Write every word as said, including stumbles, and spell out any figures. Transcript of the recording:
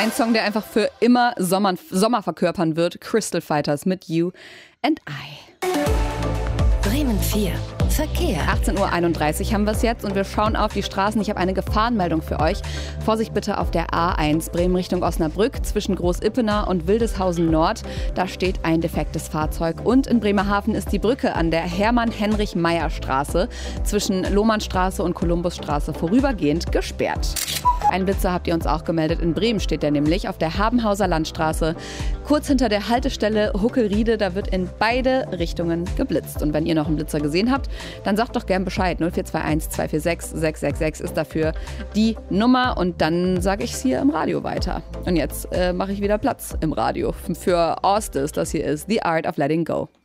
Ein Song, der einfach für immer Sommer, Sommer verkörpern wird. Crystal Fighters mit You and I. Bremen vier. Verkehr. achtzehn Uhr einunddreißig haben wir es jetzt und wir schauen auf die Straßen. Ich habe eine Gefahrenmeldung für euch. Vorsicht bitte auf der A eins, Bremen Richtung Osnabrück, zwischen Groß-Ippener und Wildeshausen Nord. Da steht ein defektes Fahrzeug. Und in Bremerhaven ist die Brücke an der Hermann-Heinrich-Meyer-Straße zwischen Lohmannstraße und Kolumbusstraße vorübergehend gesperrt. Ein Blitzer habt ihr uns auch gemeldet. In Bremen steht der nämlich auf der Habenhauser Landstraße. Kurz hinter der Haltestelle Huckelriede, da wird in beide Richtungen geblitzt. Und wenn ihr noch einen Blitzer gesehen habt, dann sagt doch gern Bescheid. null vier zwei eins zwei vier sechs sechs sechs sechs ist dafür die Nummer. Und dann sage ich es hier im Radio weiter. Und jetzt äh, mache ich wieder Platz im Radio für Austis. Das hier ist The Art of Letting Go.